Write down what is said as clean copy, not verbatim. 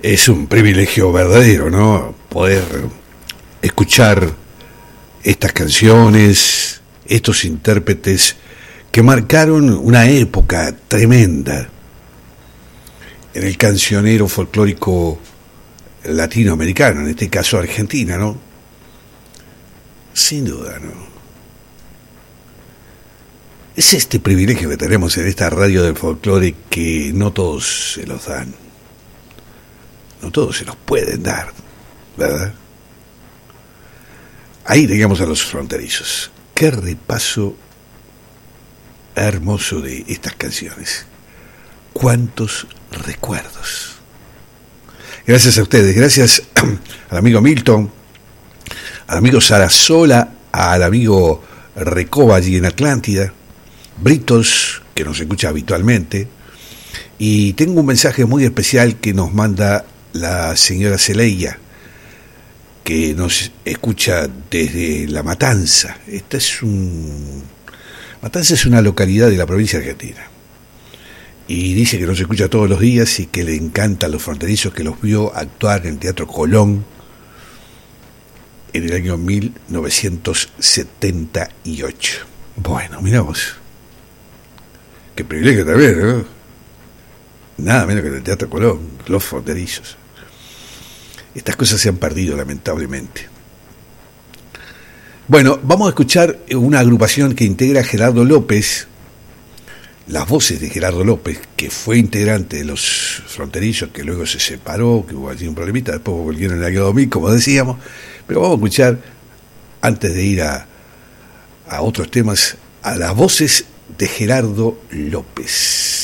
Es un privilegio verdadero, ¿no? Poder escuchar estas canciones, estos intérpretes que marcaron una época tremenda en el cancionero folclórico latinoamericano, en este caso Argentina, ¿no? Sin duda, ¿no? Es este privilegio que tenemos en esta radio del folclore que no todos se los dan. No todos se los pueden dar, ¿verdad? Ahí teníamos a los fronterizos. Qué repaso hermoso de estas canciones. Cuántos recuerdos. Gracias a ustedes, gracias al amigo Milton, al amigo Sarasola, al amigo Recoba allí en Atlántida, Britos, que nos escucha habitualmente, y tengo un mensaje muy especial que nos manda la señora Celeia, que nos escucha desde La Matanza. Matanza es una localidad de la provincia de Argentina, y dice que nos escucha todos los días y que le encantan los fronterizos, que los vio actuar en el Teatro Colón en el año 1978. Bueno, miramos. Qué privilegio también, ¿no? Nada menos que en el Teatro Colón, los fronterizos. Estas cosas se han perdido, lamentablemente. Bueno, vamos a escuchar una agrupación que integra Gerardo López, las voces de Gerardo López, que fue integrante de los fronterizos, que luego se separó, que hubo allí un problemita, después volvieron en el año 2000, como decíamos, pero vamos a escuchar, antes de ir a otros temas, a las voces de Gerardo López.